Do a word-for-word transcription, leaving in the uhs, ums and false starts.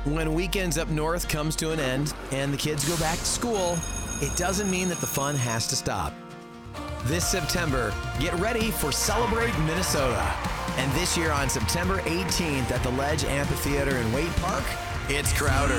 When weekends up north comes to an end and the kids go back to school, it doesn't mean that the fun has to stop. This September, get ready for Celebrate Minnesota. And this year on September eighteenth at the Ledge Amphitheater in Waite Park, it's Crowder.